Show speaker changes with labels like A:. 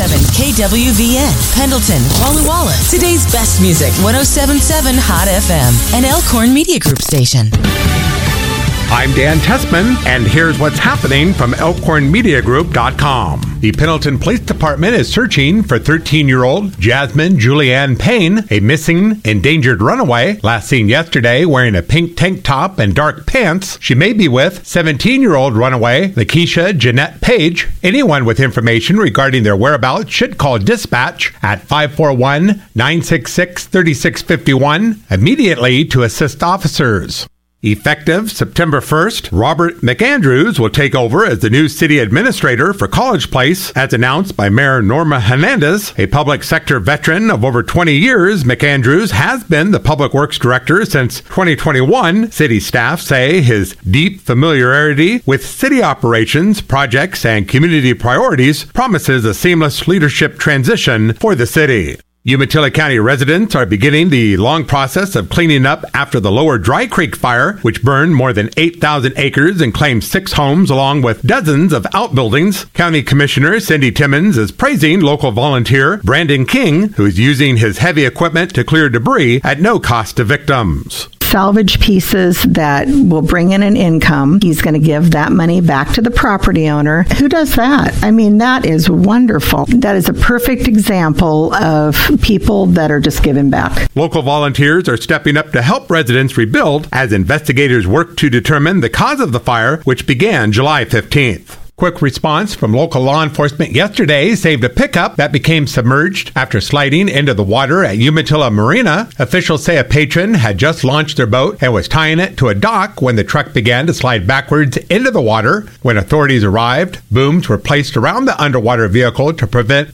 A: KWVN, Pendleton, Walla Walla. Today's best music, 107.7 Hot FM, an Elkhorn Media Group station.
B: I'm Dan Tessman, and here's what's happening from ElkhornMediaGroup.com. The Pendleton Police Department is searching for 13-year-old Jasmine Julianne Payne, a missing, endangered runaway, last seen yesterday wearing a pink tank top and dark pants. She may be with 17-year-old runaway Lakeisha Jeanette Page. Anyone with information regarding their whereabouts should call dispatch at 541-966-3651 immediately to assist officers. Effective September 1st, Robert McAndrews will take over as the new city administrator for College Place, as announced by Mayor Norma Hernandez. A public sector veteran of over 20 years, McAndrews has been the public works director since 2021. City staff say his deep familiarity with city operations, projects, and community priorities promises a seamless leadership transition for the city. Umatilla County residents are beginning the long process of cleaning up after the Lower Dry Creek fire, which burned more than 8,000 acres and claimed 6 homes along with dozens of outbuildings. County Commissioner Cindy Timmons is praising local volunteer Brandon King, who is using his heavy equipment to clear debris at no cost to victims.
C: Salvage pieces that will bring in an income. He's going to give that money back to the property owner. Who does that? I mean, that is wonderful. That is a perfect example of people that are just giving back.
B: Local volunteers are stepping up to help residents rebuild as investigators work to determine the cause of the fire, which began July 15th. Quick response from local law enforcement yesterday saved a pickup that became submerged after sliding into the water at Umatilla Marina. Officials say a patron had just launched their boat and was tying it to a dock when the truck began to slide backwards into the water. When authorities arrived, booms were placed around the underwater vehicle to prevent